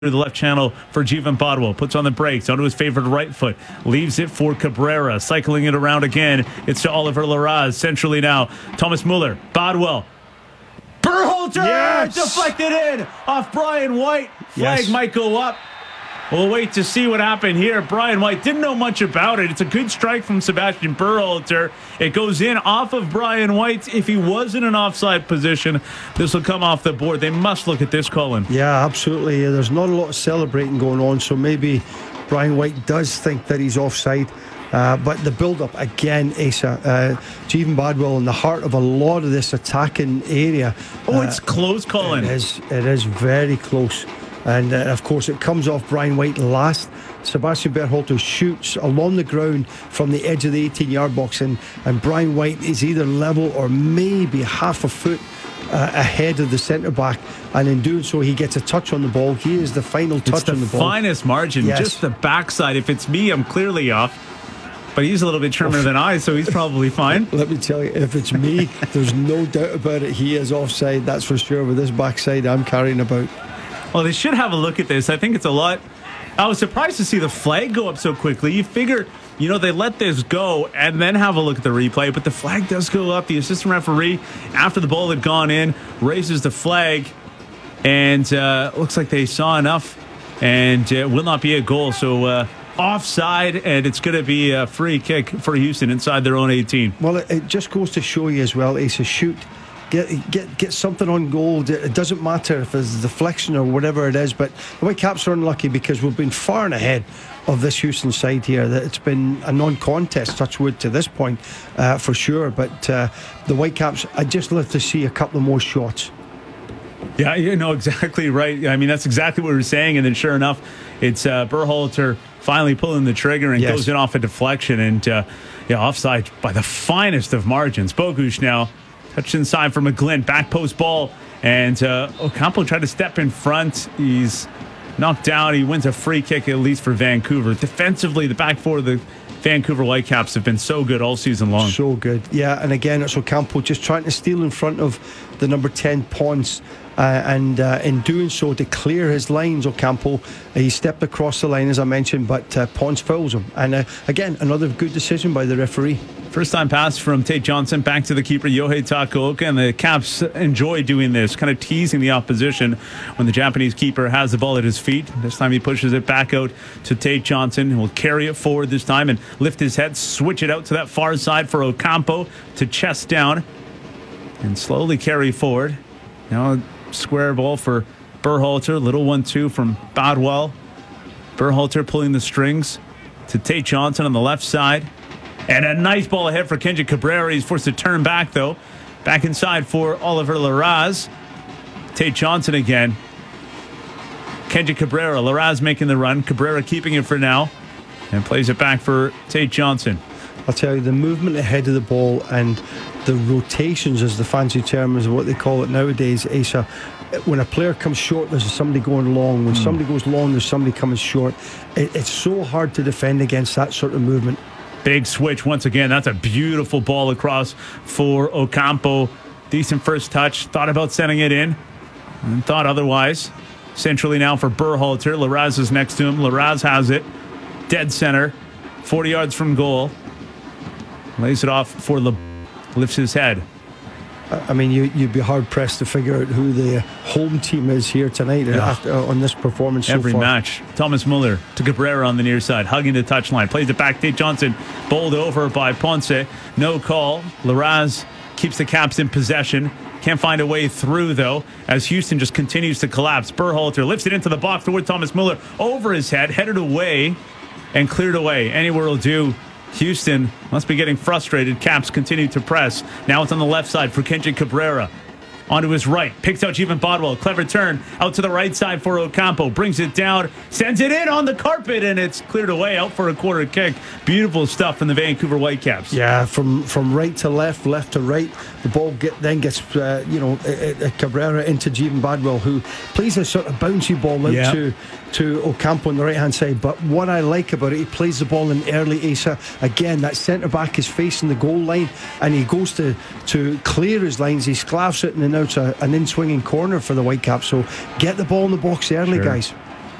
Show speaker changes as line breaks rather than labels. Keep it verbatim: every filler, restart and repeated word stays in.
through the left channel for Jeevan Bodwell. Puts on the brakes onto his favorite right foot. Leaves it for Cabrera. Cycling it around again. It's to Oliver Larraz. Centrally now. Thomas Muller. Bodwell. Berhalter!
Yes!
Deflected in off Brian White. Flag
Yes.
might go up. We'll wait to see what happened here. Brian White didn't know much about it. It's a good strike from Sebastian Berhalter. It goes in off of Brian White. If he was in an offside position, this will come off the board. They must look at this, Colin.
Yeah, absolutely. There's not a lot of celebrating going on, so maybe Brian White does think that he's offside. Uh, but the build-up, again, Asa, uh, Jeevan Bodwell in the heart of a lot of this attacking area.
Oh,
uh,
it's close, Colin.
It is, it is very close. And, uh, of course, it comes off Brian White last. Sebastian Berhalter shoots along the ground from the edge of the eighteen-yard box, and, and Brian White is either level or maybe half a foot uh, ahead of the centre-back. And in doing so, he gets a touch on the ball. He is the final touch
It's the
on the ball.
finest margin,
Yes.
just the backside. If it's me, I'm clearly off. But he's a little bit trimmer than I, so he's probably fine.
Let me tell you, if it's me, there's no doubt about it. He is offside, that's for sure, with this backside I'm carrying about.
Well, they should have a look at this. I think it's a lot. I was surprised to see the flag go up so quickly. You figure, you know, they let this go and then have a look at the replay, but the flag does go up. The assistant referee, after the ball had gone in, raises the flag, and uh, looks like they saw enough, and it uh, will not be a goal. So uh, offside, and it's going to be a free kick for Houston inside their own eighteen.
Well, it, it just goes to show you as well, Asa, shoot. Get, get get something on goal. It doesn't matter if it's deflection or whatever it is, but the Whitecaps are unlucky because we've been far and ahead of this Houston side here. That it's been a non-contest, touch wood, to this point, uh, for sure. But uh, the Whitecaps, I'd just love to see a couple more shots.
Yeah, you know, exactly right. I mean, that's exactly what we were saying. And then sure enough, it's uh, Berhalter finally pulling the trigger and
Yes.
goes in off a deflection. And, uh, yeah, offside by the finest of margins. Bogusz now touched inside for McGlynn. Back post ball. And uh, Ocampo tried to step in front. He's knocked down. He wins a free kick, at least for Vancouver. Defensively, the back four of the Vancouver Whitecaps have been so good all season long.
So good. Yeah, and again, it's Ocampo just trying to steal in front of the number ten, Ponce. Uh, and uh, in doing so, to clear his lines, Ocampo, he stepped across the line, as I mentioned, but uh, Ponce fouls him. And uh, again, another good decision by the referee.
First time pass from Tate Johnson back to the keeper, Yohei Takaoka, and the Caps enjoy doing this, kind of teasing the opposition when the Japanese keeper has the ball at his feet. This time he pushes it back out to Tate Johnson, who will carry it forward this time and lift his head, switch it out to that far side for Ocampo to chest down and slowly carry forward. Now square ball for Berhalter, little one two from Bodwell. Berhalter pulling the strings to Tate Johnson on the left side. And a nice ball ahead for Kenji Cabrera. He's forced to turn back, though. Back inside for Oliver Larraz. Tate Johnson again. Kenji Cabrera. Larraz making the run. Cabrera keeping it for now. And plays it back for Tate Johnson.
I'll tell you, the movement ahead of the ball and the rotations, as the fancy term is what they call it nowadays, Asa. When a player comes short, there's somebody going long. When mm. somebody goes long, there's somebody coming short. It, it's so hard to defend against that sort of movement.
Big switch once again. That's a beautiful ball across for Ocampo. Decent first touch. Thought about sending it in and thought otherwise. Centrally now for Berhalter. Larraz is next to him. Larraz has it. Dead center. forty yards from goal. Lays it off for Le. Lifts his head.
I mean, you, you'd be hard-pressed to figure out who the home team is here tonight yeah. after, uh, on this performance so
Every
far.
match. Thomas Muller to Cabrera on the near side, hugging the touchline. Plays it back. Tate Johnson bowled over by Ponce. No call. Larraz keeps the Caps in possession. Can't find a way through, though, as Houston just continues to collapse. Berhalter lifts it into the box toward Thomas Muller. Over his head, headed away, and cleared away. Anywhere will do. Houston must be getting frustrated. Caps continue to press. Now it's on the left side for Kenji Cabrera. Onto his right. Picks out Jeevan Bodwell. Clever turn out to the right side for Ocampo. Brings it down. Sends it in on the carpet, and it's cleared away out for a quarter kick. Beautiful stuff from the Vancouver Whitecaps.
Yeah, from, from right to left, left to right. The ball get, then gets, uh, you know, uh, uh, Cabrera into Jeevan Bodwell, who plays a sort of bouncy ball out
yep.
to, to Ocampo on the right-hand side. But what I like about it, he plays the ball in early, Asa. Again, that centre-back is facing the goal line, and he goes to, to clear his lines. He sclaves it, and then out a, an in-swinging corner for the Whitecaps. So get the ball in the box early,
sure.
guys.